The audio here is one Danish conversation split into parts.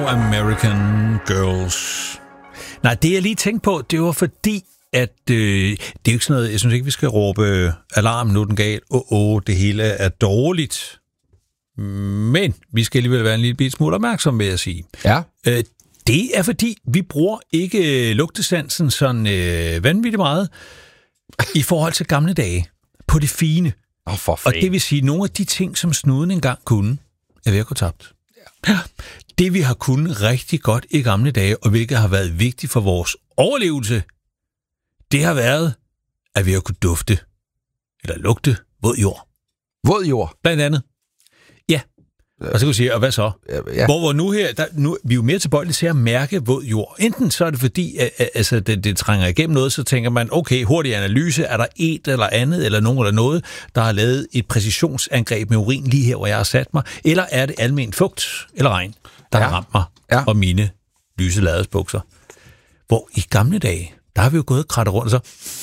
American Girls. Nej, det jeg lige tænkte på, det var fordi, at det er jo ikke sådan noget, jeg synes ikke, vi skal råbe alarm, nu er den gal, det hele er dårligt. Men vi skal alligevel være en lille smule opmærksom, vil jeg sige. Ja. Det er fordi, vi bruger ikke lugtesansen sådan vanvittigt meget i forhold til gamle dage på det fine. For og det vil sige, at nogle af de ting, som snuden engang kunne, er ved at gå tabt. Ja. Det, vi har kunnet rigtig godt i gamle dage, og hvilket har været vigtigt for vores overlevelse, det har været, at vi har kunnet dufte, eller lugte, våd jord. Våd jord? Blandt andet. Ja. Og så kan du sige, og hvad så? Ja. Hvor nu her, vi er jo mere tilbøjelige til at mærke våd jord. Enten så er det fordi, altså, det trænger igennem noget, så tænker man, okay, hurtig analyse, er der et eller andet, eller nogen eller noget, der har lavet et præcisionsangreb med urin lige her, hvor jeg har sat mig, eller er det almen fugt eller regn, der har ramt mig og mine lyse ladesbukser. Hvor i gamle dage, der har vi jo gået krattet rundt, så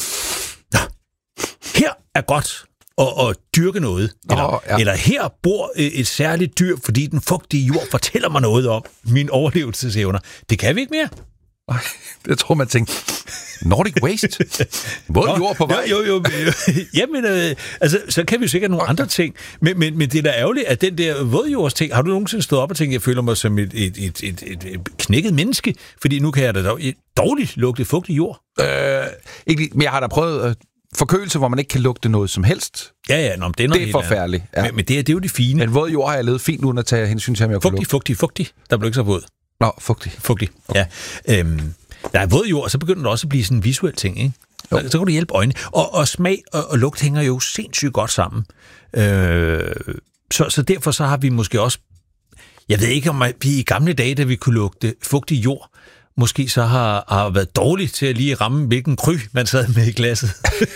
her er godt at dyrke noget. Eller her bor et særligt dyr, fordi den fugtige jord fortæller mig noget om mine overlevelsesevner. Det kan vi ikke mere. Jeg tror, man tænker, Nordic Waste? Våd jord på vej? Jo. Jamen, altså, så kan vi jo sikkert nogle andre ting. Men det er da ærgerligt, at den der vådjordsting, har du nogensinde stået op og tænkt, jeg føler mig som et knækket menneske, fordi nu kan jeg da dårligt lugte fugtig jord. Ikke, men jeg har da prøvet forkølelse, hvor man ikke kan lugte noget som helst. Ja, det er forfærdeligt. Ja. Men det er jo det fine. Men våd jord har jeg levet fint uden at tage hensyn til, om jeg kunne lugte. Fugtig. Der blev ikke så våd. Nå, fugtig. Okay. Ja. Der er våd jord, så begynder det også at blive sådan en visuel ting, ikke? Så kan du hjælpe øjnene. Og smag og lugt hænger jo sindssygt godt sammen. Så derfor så har vi måske også... Jeg ved ikke, om vi i gamle dage, da vi kunne lugte fugtig jord, måske så har været dårligt til at lige ramme, hvilken kry man sad med i glasset.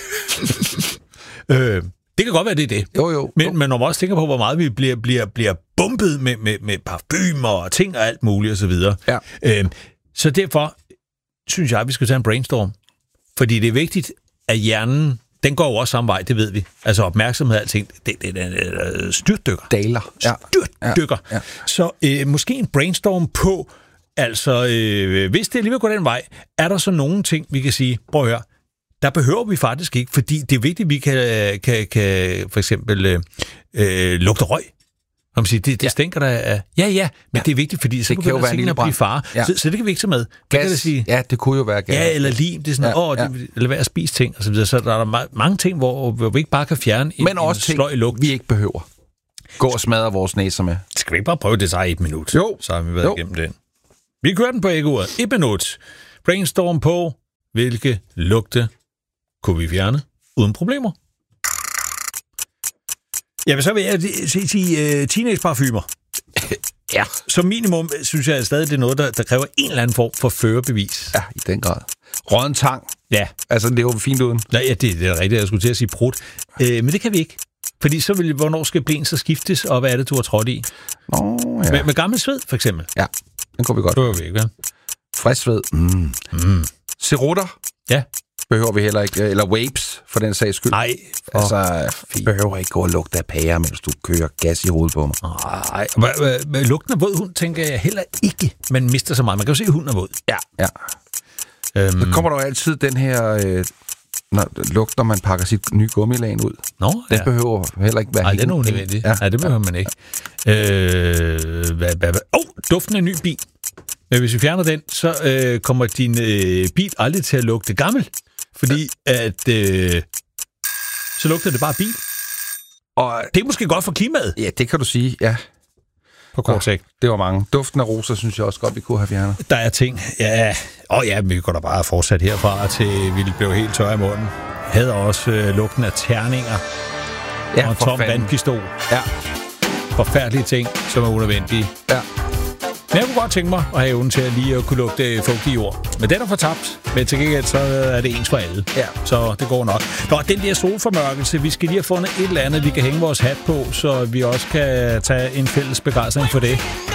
Det kan godt være, det er det. Jo. Men når man også tænker på, hvor meget vi bliver bumpet med parfumer og ting og alt muligt osv. Ja. Så derfor synes jeg, at vi skal tage en brainstorm. Fordi det er vigtigt, at hjernen, den går jo også samme vej, det ved vi. Altså opmærksomhed og alting, det er styrtdykker. Daler. Styrtdykker. Ja. Så måske en brainstorm på, altså hvis det alligevel går den vej, er der så nogle ting, vi kan sige, prøv at høre, der behøver vi faktisk ikke, fordi det er vigtigt, at vi kan for eksempel lugte røg. Om sige, det stinker der af... Ja, men det er vigtigt, fordi så begynder tingene at blive fare. Ja. Så det kan vi ikke tage med. Gas, kan sige, det kunne jo være gas. Ja, eller lim, det er sådan, eller være at spise ting, og så videre. Så der er mange ting, hvor vi ikke bare kan fjerne en sløj lugt. Vi ikke behøver. Gå og smadre vores næser med. Skal vi ikke bare prøve det så i 1 minut? Jo. Så har vi været igennem den. Vi kører den på æggeordet. 1 minut. Brainstorm på, hvilke lugte kunne vi fjerne uden problemer? Ja, men så vil jeg sige teenage-parfumer. Ja. Som minimum, synes jeg stadig, det er noget, der kræver en eller anden form for førerbevis. Ja, i den grad. Rådden tang. Ja. Altså, det er jo fint uden. Ja, det er rigtigt. Jeg skulle til at sige prut. Men det kan vi ikke. Fordi så vil, hvornår skal blen så skiftes, og hvad er det, du har trådt i? Med gammel sved, for eksempel. Ja, den går vi godt. Det var vi ikke, vel? Frisk sved. Cerutter. Ja. Behøver vi heller ikke. Eller vapes, for den sags skyld. Nej. Altså, behøver ikke gå og lugte af pære, mens du kører gas i hovedet på mig. Nej. Lugten af våd hund, tænker jeg heller ikke, man mister så meget. Man kan jo se, at hunden er våd. Ja. Så kommer der jo altid den her... lugt, når man pakker sit nye gummilagen ud. Det behøver heller ikke være helt... Nej, det er unødvendigt. Ja, det behøver man ikke. Duften af en ny bil. Men hvis vi fjerner den, så kommer din bil aldrig til at lugte gammel. Fordi at... så lugter det bare bil. Og det er måske godt for klimaet. Ja, det kan du sige, ja. På kort sigt. Det var mange. Duften af roser, synes jeg også godt, vi kunne have fjernet. Der er ting. Ja. Men vi går da bare fortsat herfra til vi blev helt tørre i munden. Havde også lugten af terninger. Ja, og en tom vandpistol. Ja. Forfærdelige ting, som er unødvendige. Ja. Men jeg kunne godt tænke mig at have evnen til at lige at kunne lugte fugtig jord. Men den er fortabt. Men til gengæld så er det ens for alle. Ja. Så det går nok. Den der solformørkelse, vi skal lige have fundet et eller andet, vi kan hænge vores hat på, så vi også kan tage en fælles begejstring for det.